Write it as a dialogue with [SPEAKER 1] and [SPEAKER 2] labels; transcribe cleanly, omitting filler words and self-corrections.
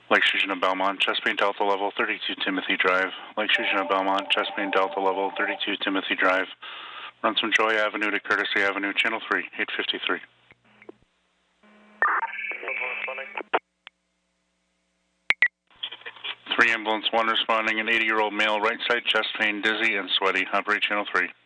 [SPEAKER 1] Lake Shujana Belmont, Chesapeake Delta level 32 Timothy Drive. Lake Shujana Belmont, Chesapeake Delta level 32 Timothy Drive. Runs from Joy Avenue to Courtesy Avenue, Channel 3, 853. 3 ambulance 1 responding, an 80-year-old male, right side chest pain, dizzy and sweaty. Operate Channel 3.